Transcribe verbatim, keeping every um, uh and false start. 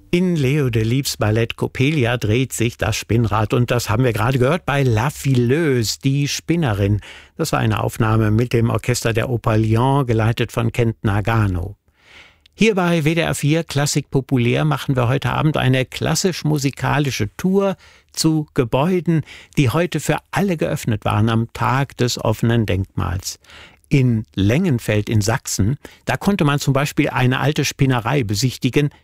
In Leo Delibes Ballett Coppelia dreht sich das Spinnrad und das haben wir gerade gehört bei La Fileuse, die Spinnerin. Das war eine Aufnahme mit dem Orchester der Oper Lyon, geleitet von Kent Nagano. Hier bei W D R vier Klassik Populär machen wir heute Abend eine klassisch-musikalische Tour zu Gebäuden, die heute für alle geöffnet waren am Tag des offenen Denkmals. In Lengenfeld in Sachsen, da konnte man zum Beispiel eine alte Spinnerei besichtigen,